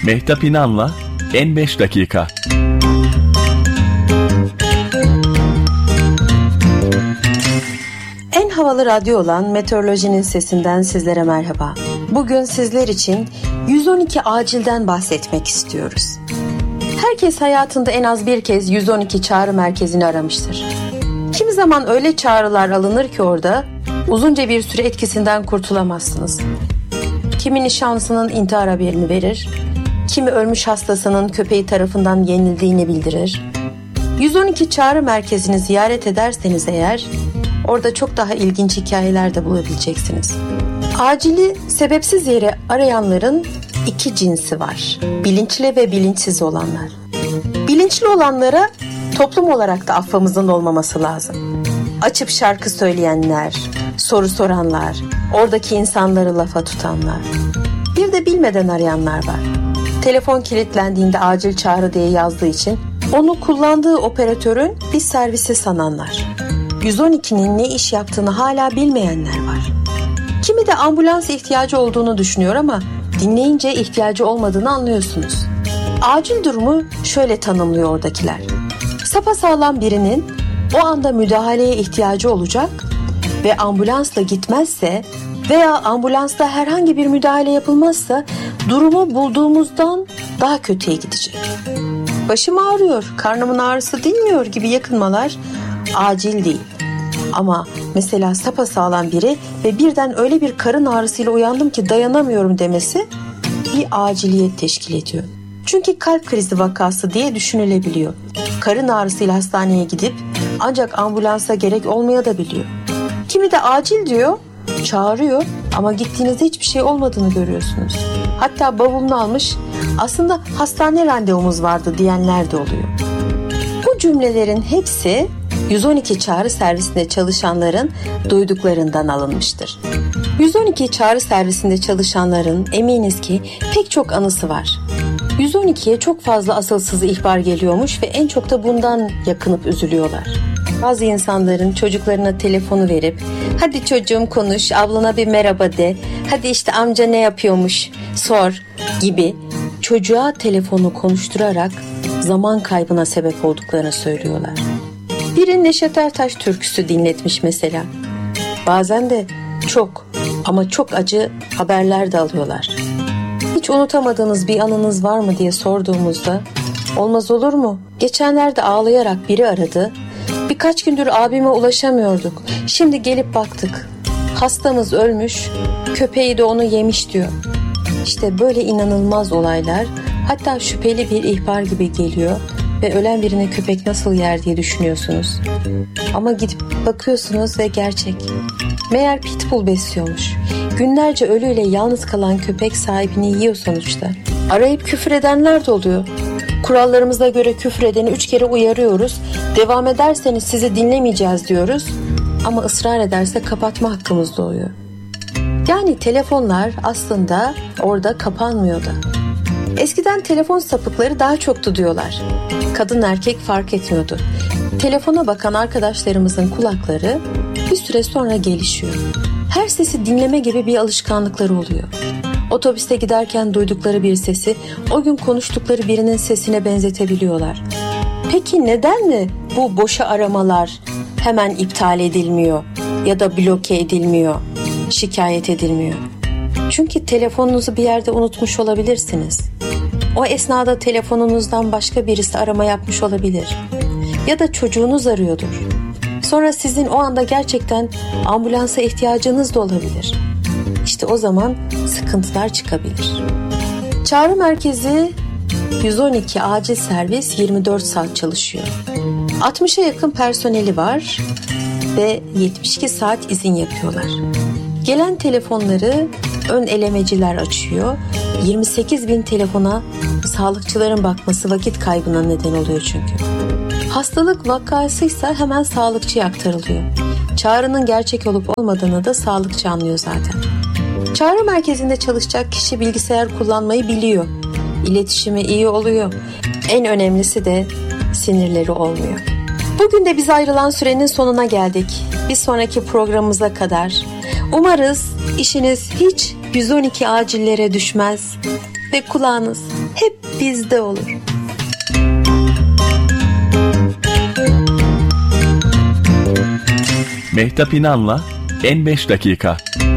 Mehtap İnan'la En 5 Dakika. En havalı radyo olan Meteorolojinin Sesinden sizlere merhaba. Bugün sizler için 112 acilden bahsetmek istiyoruz. Herkes hayatında en az bir kez 112 çağrı merkezini aramıştır. Kimi zaman öyle çağrılar alınır ki orada uzunca bir süre etkisinden kurtulamazsınız. Kimi nişanlısının intihar haberini verir, kimi ölmüş hastasının köpeği tarafından yenildiğini bildirir. 112 çağrı merkezini ziyaret ederseniz eğer, orada çok daha ilginç hikayeler de bulabileceksiniz. Acili sebepsiz yere arayanların iki cinsi var. Bilinçli ve bilinçsiz olanlar. Bilinçli olanlara toplum olarak da affımızın olmaması lazım. Açıp şarkı söyleyenler, soru soranlar, oradaki insanları lafa tutanlar. Bir de bilmeden arayanlar var. Telefon kilitlendiğinde acil çağrı diye yazdığı için onu kullandığı operatörün bir servisi sananlar. 112'nin ne iş yaptığını hala bilmeyenler var. Kimi de ambulans ihtiyacı olduğunu düşünüyor ama dinleyince ihtiyacı olmadığını anlıyorsunuz. Acil durumu şöyle tanımlıyor oradakiler. Sapasağlam birinin o anda müdahaleye ihtiyacı olacak ve ambulansla gitmezse veya ambulansta herhangi bir müdahale yapılmazsa durumu bulduğumuzdan daha kötüye gidecek. Başım ağrıyor, karnımın ağrısı dinmiyor gibi yakınmalar acil değil. Ama mesela sapasağlam biri ve birden öyle bir karın ağrısıyla uyandım ki dayanamıyorum demesi bir aciliyet teşkil ediyor. Çünkü kalp krizi vakası diye düşünülebiliyor. Karın ağrısıyla hastaneye gidip ancak ambulansa gerek olmayabiliyor. Kimi de acil diyor, çağırıyor ama gittiğinizde hiçbir şey olmadığını görüyorsunuz. Hatta bavulunu almış, aslında hastane randevumuz vardı diyenler de oluyor. Bu cümlelerin hepsi 112 çağrı servisinde çalışanların duyduklarından alınmıştır. 112 çağrı servisinde çalışanların eminiz ki pek çok anısı var. 112'ye çok fazla asılsız ihbar geliyormuş ve en çok da bundan yakınıp üzülüyorlar. Bazı insanların çocuklarına telefonu verip hadi çocuğum konuş, ablana bir merhaba de, hadi işte amca ne yapıyormuş sor gibi çocuğa telefonu konuşturarak zaman kaybına sebep olduklarını söylüyorlar. Biri Neşet Ertaş türküsü dinletmiş mesela. Bazen de çok ama çok acı haberler de alıyorlar. Hiç unutamadığınız bir anınız var mı diye sorduğumuzda olmaz olur mu? Geçenlerde ağlayarak biri aradı. Birkaç gündür abime ulaşamıyorduk. Şimdi gelip baktık. Hastamız ölmüş, köpeği de onu yemiş diyor. İşte böyle inanılmaz olaylar, hatta şüpheli bir ihbar gibi geliyor ve ölen birine köpek nasıl yer diye düşünüyorsunuz. Ama gidip bakıyorsunuz ve gerçek. Meğer pitbull besliyormuş. Günlerce ölüyle yalnız kalan köpek sahibini yiyor sonuçta. Arayıp küfür edenler de oluyor. Kurallarımıza göre küfür edeni 3 kere uyarıyoruz. Devam ederseniz sizi dinlemeyeceğiz diyoruz. Ama ısrar ederse kapatma hakkımız doğuyor. Yani telefonlar aslında orada kapanmıyor da. Eskiden telefon sapıkları daha çoktu diyorlar. Kadın erkek fark etmiyordu. Telefona bakan arkadaşlarımızın kulakları bir süre sonra gelişiyor. Her sesi dinleme gibi bir alışkanlıkları oluyor. Otobüste giderken duydukları bir sesi o gün konuştukları birinin sesine benzetebiliyorlar. Peki neden mi bu boşa aramalar hemen iptal edilmiyor ya da bloke edilmiyor, şikayet edilmiyor? Çünkü telefonunuzu bir yerde unutmuş olabilirsiniz. O esnada telefonunuzdan başka birisi arama yapmış olabilir. Ya da çocuğunuz arıyordur. Sonra sizin o anda gerçekten ambulansa ihtiyacınız da olabilir. İşte o zaman sıkıntılar çıkabilir. Çağrı merkezi 112 acil servis 24 saat çalışıyor. 60'a yakın personeli var ve 72 saat izin yapıyorlar. Gelen telefonları ön elemeciler açıyor. 28.000 telefona sağlıkçıların bakması vakit kaybına neden oluyor çünkü. Hastalık vakasıysa hemen sağlıkçıya aktarılıyor. Çağrının gerçek olup olmadığını da sağlıkçı anlıyor zaten. Çağrı merkezinde çalışacak kişi bilgisayar kullanmayı biliyor. İletişimi iyi oluyor. En önemlisi de sinirleri olmuyor. Bugün de biz ayrılan sürenin sonuna geldik. Bir sonraki programımıza kadar. Umarız işiniz hiç 112 acillere düşmez ve kulağınız hep bizde olur. Mehtap İnan'la En 5 Dakika.